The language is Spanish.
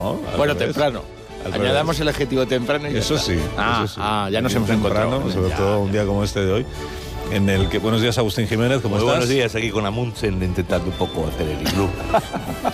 ¿no? Bueno, temprano. Añadamos el adjetivo temprano y Eso sí. Ya nos hemos encontrado. Sobre todo un día como este de hoy, en el que... Buenos días, Agustín Jiménez, ¿cómo estás? Buenos días, aquí con Amundsen intentando un poco hacer el iglú.